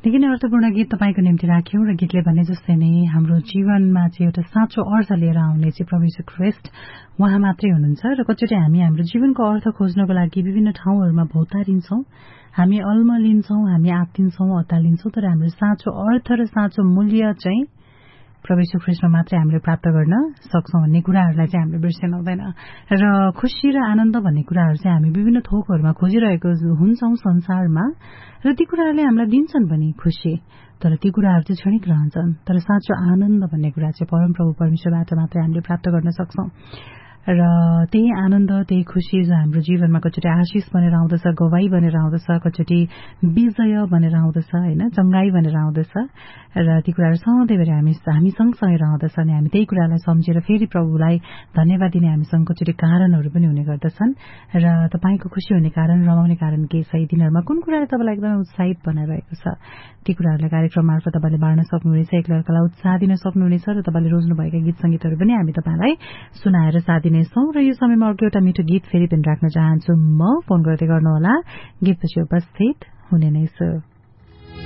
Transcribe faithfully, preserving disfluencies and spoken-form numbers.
निकै नै अर्थपूर्ण गीत तपाईँको निम्ति राख्यौं र गीतले भने जस्तै नै हाम्रो जीवनमा चाहिँ एउटा साँचो अर्थ लिएर आउने चाहिँ प्रभु यीशु ख्रीष्ट उहाँ मात्रै हुनुहुन्छ र कतिचोटि हामी हाम्रो जीवनको अर्थ खोज्नको लागि विभिन्न ठाउँहरूमा भौतारिन्छौं, हामी अल्मलिन्छौं, हामी आत्तिन्छौं, अत्तालिन्छौं, तर हाम्रो साँचो अर्थ र साँचो मूल्य चाहिँ प्रभु यीशु ख्रीष्टमा मात्रै हामीले प्राप्त गर्न सक्छौं भन्ने कुराहरूलाई चाहिँ हामीले बिर्सनु हुँदैन। र खुशी र आनन्द भन्ने कुराहरू चाहिँ हामी विभिन्न थोकहरूमा खोजिरहेको हुन्छौं संसारमा र ती कुराहरूले हामीलाई दिन्छन् पनि खुशी, तर ती कुराहरू चाहिँ क्षणिक रहन्छन्। तर साँचो आनन्द भन्ने कुरा चाहिँ परमप्रभु परमेश्वरबाट मात्रै हामीले प्राप्त गर्न सक्छौं र त्यही आनन्द, त्यही खुशी जो हाम्रो जीवनमा कचोटि आशिष बनेर आउँदछ, गवाई बनेर आउँदछ, कचोटि विजय बनेर आउँदछ, होइन, चंगाई बनेर आउँदछ र ती कुराहरू सधैँभरि हामी हामी सँगसँगै रहँदछ अनि हामी त्यही कुरालाई सम्झेर फेरि प्रभुलाई धन्यवाद दिने हामीसँग कचोटि कारणहरू पनि हुने गर्दछन्। र तपाईँको खुशी हुने कारण, रमाउने कारण के छ, यी दिनहरूमा कुन कुराले तपाईँलाई एकदमै उत्साहित बनाइरहेको छ, ती कुराहरूलाई कार्यक्रम मार्फत तपाईँले बाँड्न सक्नुहुनेछ, एकअर्कालाई उत्साह दिन सक्नुहुनेछ र तपाईँले रोज्नुभएका गीत संगीतहरू पनि हामी तपाईँलाई सुनाएर साथ दिनेछौं। र यो समयमा अर्को एउटा मिठो गीत फेरि पनि राख्न चाहन्छु म, फोन गर्दै गर्नुहोला, गीतपछि उपस्थित हुने नै छु।